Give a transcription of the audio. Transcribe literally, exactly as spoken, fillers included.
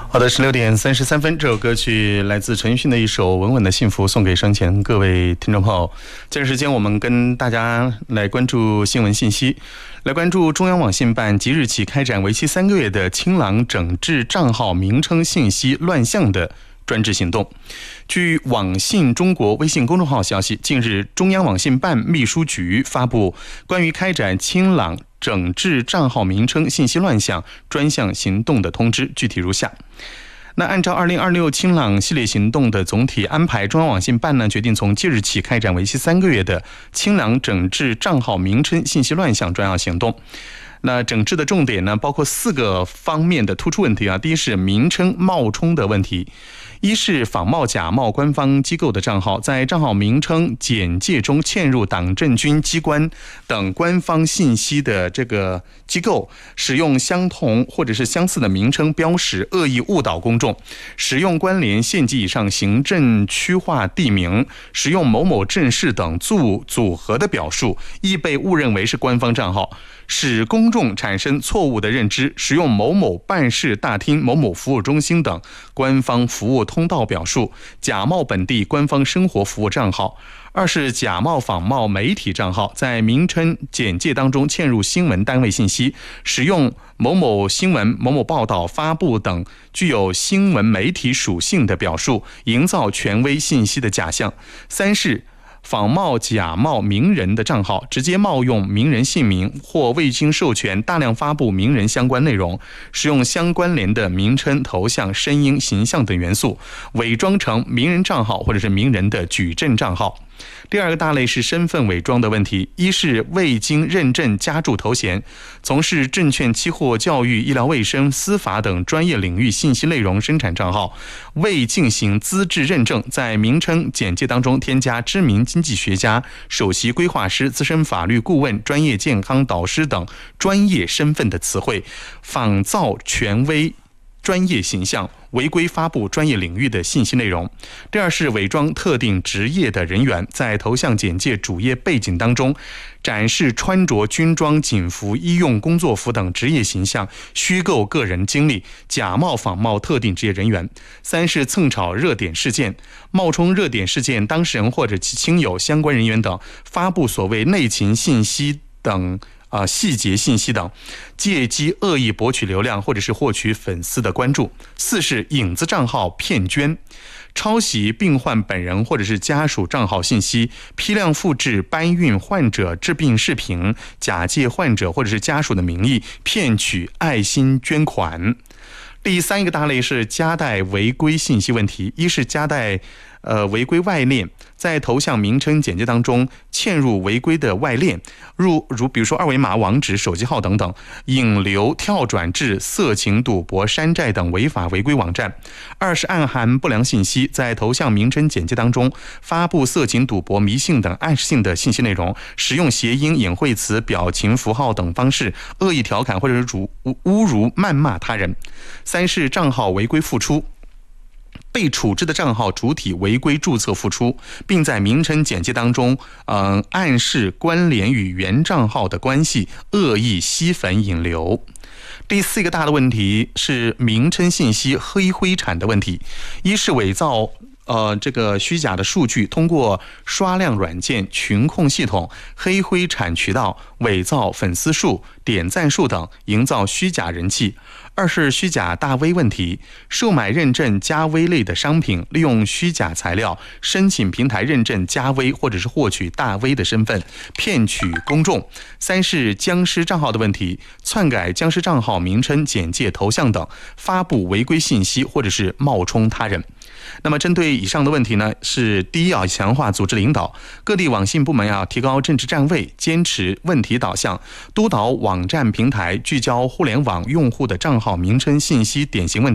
好的，十六点三十三分，这首歌曲来自陈奕迅的一首《稳稳的幸福》，送给生前各位听众朋友。这个时间，我们跟大家来关注新闻信息，来关注中央网信办即日起开展为期三个月的清朗整治账号名称信息乱象的专制行动。据网信中国微信公众号消息，近日中央网信办秘书局发布关于开展清朗整治账号名称信息乱象专项行动的通知，具体如下。那按照二零二六清朗系列行动的总体安排，中央网信办呢决定从即日起开展为期三个月的清朗整治账号名称信息乱象专项行动。那整治的重点呢，包括四个方面的突出问题啊。第一是名称冒充的问题，一是仿冒假冒官方机构的账号，在账号名称简介中嵌入党政军机关等官方信息的这个机构，使用相同或者是相似的名称标识，恶意误导公众；使用关联县级以上行政区划地名，使用某某镇市等组组合的表述，易被误认为是官方账号；使公众产生错误的认知，使用某某办事大厅、某某服务中心等官方服务通道表述，假冒本地官方生活服务账号。二是假冒仿冒媒体账号，在名称简介当中嵌入新闻单位信息，使用某某新闻、某某报道发布等具有新闻媒体属性的表述，营造权威信息的假象。三是仿冒假冒名人的账号，直接冒用名人姓名或未经授权大量发布名人相关内容，使用相关联的名称、头像、声音、形象等元素，伪装成名人账号或者是名人的矩阵账号。第二个大类是身份伪装的问题，一是未经认证加注头衔，从事证券、期货、教育、医疗卫生、司法等专业领域信息内容生产账号，未进行资质认证，在名称简介当中添加知名经济学家、首席规划师、资深法律顾问、专业健康导师等专业身份的词汇，仿造权威专业形象，违规发布专业领域的信息内容。第二是伪装特定职业的人员，在头像简介、主页背景当中展示穿着军装、警服、医用工作服等职业形象，虚构个人经历，假冒仿冒特定职业人员。三是蹭炒热点事件，冒充热点事件当事人或者其亲友、相关人员等，发布所谓内情信息等啊，细节信息等，借机恶意博取流量或者是获取粉丝的关注。四是影子账号骗捐，抄袭病患本人或者是家属账号信息，批量复制搬运患者治病视频，假借患者或者是家属的名义骗取爱心捐款。第三一个大类是夹带违规信息问题，一是夹带呃违规外链，在头像名称简介当中嵌入违规的外链，如如比如说二维码、网址、手机号等等，引流跳转至色情、赌博、山寨等违法违规网站。二是暗含不良信息，在头像名称简介当中发布色情、赌博、迷信等暗示性的信息内容，使用谐音、隐晦词、表情符号等方式恶意调侃或者是侮辱、谩骂他人。三是账号违规复出，被处置的账号主体违规注册复出，并在名称简介当中，嗯，暗示关联与原账号的关系，恶意吸粉引流。第四个大的问题是名称信息黑灰产的问题，一是伪造呃，这个虚假的数据，通过刷量软件、群控系统、黑灰产渠道伪造粉丝数、点赞数等，营造虚假人气。二是虚假大 V 问题，售买认证加 V 类的商品，利用虚假材料申请平台认证加 V 或者是获取大 V 的身份，骗取公众。三是僵尸账号的问题，篡改僵尸账号名称、简介、头像等，发布违规信息或者是冒充他人。那么针对以上的问题呢，是第一要强化组织领导，各地网信部门要提高政治站位，坚持问题导向，督导网站平台聚焦互联网用户的账号名称信息典型问题。